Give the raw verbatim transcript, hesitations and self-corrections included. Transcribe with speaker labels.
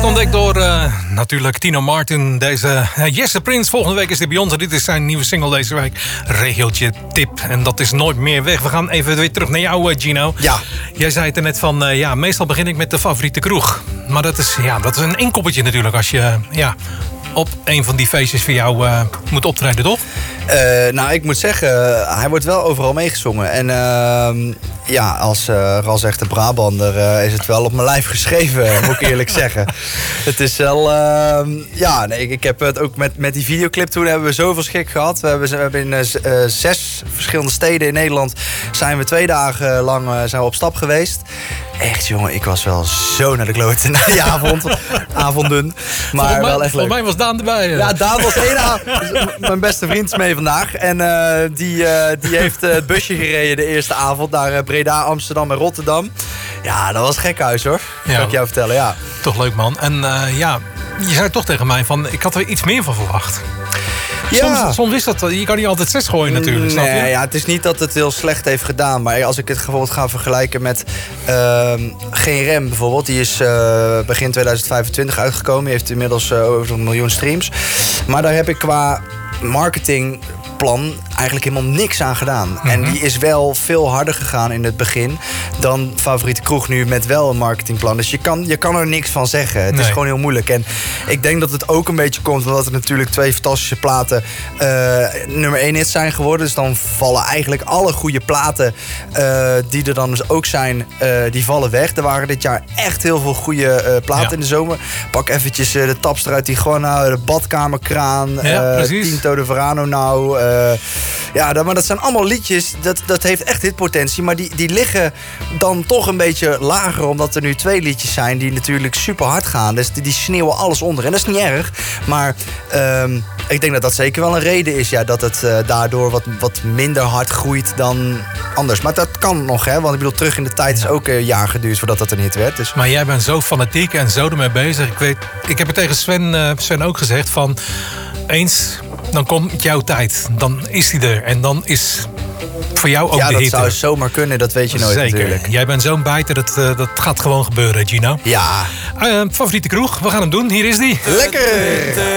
Speaker 1: werd ontdekt door uh, natuurlijk Tino Martin. Deze uh, Jesse Prince. Volgende week is hij bij ons. En dit is zijn nieuwe single deze week. Regeltje tip. En dat is nooit meer weg. We gaan even weer terug naar jou, uh, Gino.
Speaker 2: Ja.
Speaker 1: Jij zei het er net van, uh, ja, meestal begin ik met de favoriete kroeg. Maar dat is, ja, dat is een inkoppertje natuurlijk als je uh, ja, op een van die feestjes voor jou uh, moet optreden, toch?
Speaker 2: Uh, nou, ik moet zeggen, uh, hij wordt wel overal meegezongen. En uh, ja, als uh, Ras echte Brabander uh, is het wel op mijn lijf geschreven, moet ik eerlijk zeggen. Het is wel, uh, ja, nee, ik heb het ook met, met die videoclip toen hebben we zoveel schik gehad. We hebben, we hebben in uh, zes verschillende steden in Nederland zijn we twee dagen lang uh, zijn we op stap geweest. Echt, jongen, ik was wel zo naar de kloten na die avond, avonden. Maar
Speaker 1: volgens mij,
Speaker 2: wel echt leuk.
Speaker 1: Volgens mij was Daan erbij. Uh.
Speaker 2: Ja, Daan was één avond. Mijn beste vriend is mee vandaag. En uh, die, uh, die heeft uh, het busje gereden de eerste avond naar uh, Breda, Amsterdam en Rotterdam. Ja, dat was gekhuis hoor. Ja, kan ik jou vertellen, ja.
Speaker 1: Toch leuk, man. En uh, ja, je zei toch tegen mij van, ik had er iets meer van verwacht.
Speaker 2: Ja.
Speaker 1: Soms, soms is dat, je kan niet altijd zes gooien natuurlijk, snap je?
Speaker 2: Nee, ja, het is niet dat het heel slecht heeft gedaan. Maar als ik het bijvoorbeeld ga vergelijken met uh, Geen Rem bijvoorbeeld. Die is uh, begin tweeduizend vijfentwintig uitgekomen. Die heeft inmiddels uh, over een miljoen streams. Maar daar heb ik qua marketingplan eigenlijk helemaal niks aan gedaan. Mm-hmm. En die is wel veel harder gegaan in het begin dan Favoriete Kroeg nu met wel een marketingplan. Dus je kan, je kan er niks van zeggen. Het nee. is gewoon heel moeilijk. En ik denk dat het ook een beetje komt omdat er natuurlijk twee fantastische platen uh, nummer één hits zijn geworden. Dus dan vallen eigenlijk alle goede platen uh, die er dan dus ook zijn, uh, die vallen weg. Er waren dit jaar echt heel veel goede uh, platen ja. in de zomer. Pak eventjes uh, de Tapster uit Tijuana, de Badkamerkraan,
Speaker 1: ja,
Speaker 2: uh, Tinto de Verano nou. Uh, ja, dat, maar dat zijn allemaal liedjes, dat, dat heeft echt hitpotentie. Maar die, die liggen dan toch een beetje lager, omdat er nu twee liedjes zijn die natuurlijk super hard gaan. Dus die, die sneeuwen alles onder. En dat is niet erg, maar um, ik denk dat dat zeker wel een reden is, ja, dat het uh, daardoor wat, wat minder hard groeit dan anders. Maar dat kan nog, hè, want ik bedoel, terug in de tijd is ook een jaar geduurd voordat dat een hit werd. Dus.
Speaker 1: Maar jij bent zo fanatiek en zo ermee bezig. Ik, weet, ik heb het tegen Sven, uh, Sven ook gezegd van, eens, dan komt jouw tijd. Dan is die er. En dan is voor jou ook
Speaker 2: ja,
Speaker 1: de hit.
Speaker 2: Ja, dat zou zomaar kunnen. Dat weet je nooit.
Speaker 1: Zeker.
Speaker 2: Natuurlijk.
Speaker 1: Jij bent zo'n bijter. Dat, uh, dat gaat gewoon gebeuren, Gino.
Speaker 2: Ja.
Speaker 1: Uh, favoriete kroeg. We gaan hem doen. Hier is die.
Speaker 2: Lekker.